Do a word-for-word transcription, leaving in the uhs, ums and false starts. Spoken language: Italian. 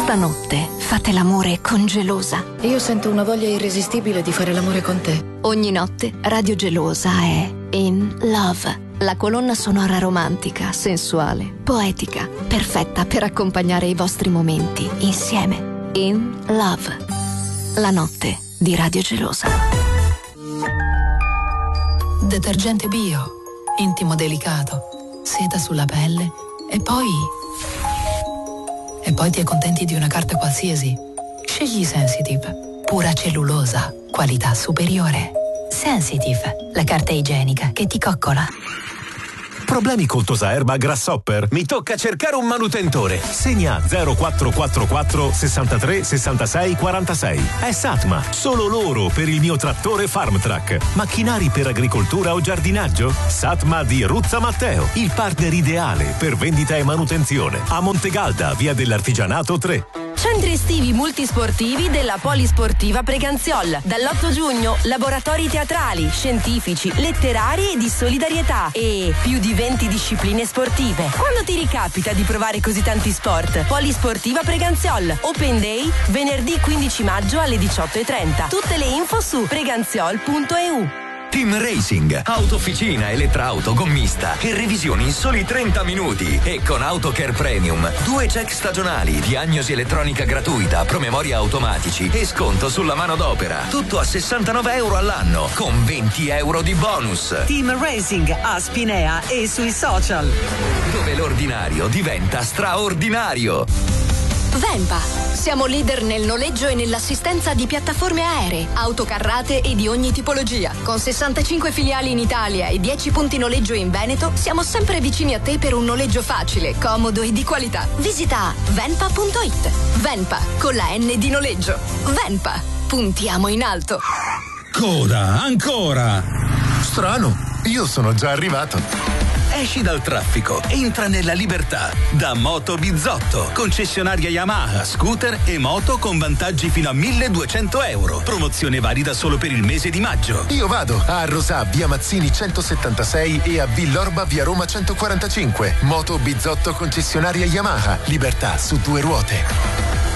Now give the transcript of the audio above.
Stanotte fate l'amore con Gelosa. Io sento una voglia irresistibile di fare l'amore con te. Ogni notte Radio Gelosa è In Love, la colonna sonora romantica, sensuale, poetica, perfetta per accompagnare i vostri momenti insieme. In Love, la notte di Radio Gelosa. Detergente bio, intimo delicato, seta sulla pelle e poi... E poi ti accontenti di una carta qualsiasi. Scegli Sensitive, pura cellulosa, qualità superiore. Sensitive, la carta igienica che ti coccola. Problemi col Tosaerba Grasshopper? Mi tocca cercare un manutentore. Segna zero quattro quattro quattro sessantatré sessantasei quarantasei. È Satma, solo loro per il mio trattore Farmtrack. Macchinari per agricoltura o giardinaggio? Satma di Ruzza Matteo, il partner ideale per vendita e manutenzione. A Montegalda, via dell'Artigianato tre. Centri estivi multisportivi della Polisportiva Preganziol. Dall'otto giugno, laboratori teatrali, scientifici, letterari e di solidarietà e più di venti discipline sportive. Quando ti ricapita di provare così tanti sport? Polisportiva Preganziol. Open Day, venerdì quindici maggio alle diciotto e trenta. Tutte le info su preganziol punto e u. Team Racing, autofficina, elettrauto, gommista e revisioni in soli trenta minuti. E con AutoCare Premium, due check stagionali, diagnosi elettronica gratuita, promemoria automatici e sconto sulla manodopera. Tutto a sessantanove euro all'anno, con venti euro di bonus. Team Racing a Spinea e sui social. Dove l'ordinario diventa straordinario. Venpa. Siamo leader nel noleggio e nell'assistenza di piattaforme aeree, autocarrate e di ogni tipologia. Con sessantacinque filiali in Italia e dieci punti noleggio in Veneto, siamo sempre vicini a te per un noleggio facile, comodo e di qualità. Visita venpa punto it. Venpa, con la N di noleggio. Venpa. Puntiamo in alto. Coda, ancora! Strano, io sono già arrivato. Esci dal traffico, entra nella libertà. Da Moto Bizzotto, concessionaria Yamaha, scooter e moto con vantaggi fino a milleduecento euro. Promozione valida solo per il mese di maggio. Io vado a Rosà, via Mazzini centosettantasei e a Villorba, via Roma centoquarantacinque. Moto Bizzotto, concessionaria Yamaha. Libertà su due ruote.